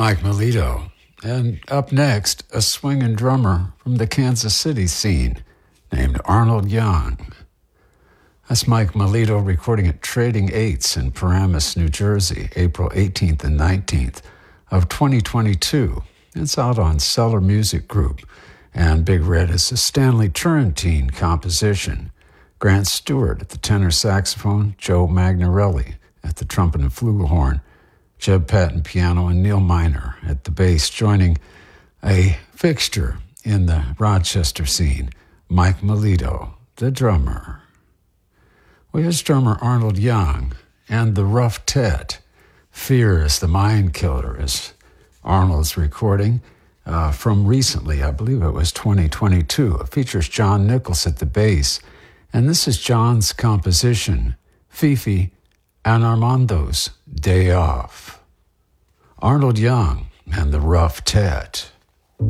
Mike Melito. And up next, a swinging drummer from the Kansas City scene named Arnold Young. That's Mike Melito recording at Trading Eights in Paramus, New Jersey, April 18th and 19th of 2022. It's out on Cellar Music Group, and Big Red is a Stanley Turrentine composition. Grant Stewart at the tenor saxophone, Joe Magnarelli at the trumpet and flugelhorn, Jeb Patton piano, and Neil Miner at the bass, joining a fixture in the Rochester scene, Mike Melito, the drummer. Well, here's drummer Arnold Young and the Rough Tet. Fear is the Mind Killer is Arnold's recording from recently, I believe it was 2022. It features John Nichols at the bass, and this is John's composition, Fifi and Armando's Day Off. Arnold Young and the Rough Tet.